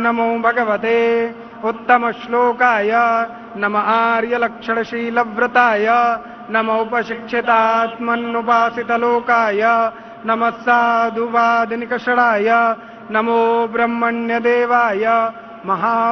नमो भगवते उत्तमश्लोकाय नम आर्यलक्षणशीलव्रताय नमोपशिक्षितात्मन्नुपासितलोकाय नमः साधुवादिनिकषणाय नमो ब्रह्मण्यदेवाय महा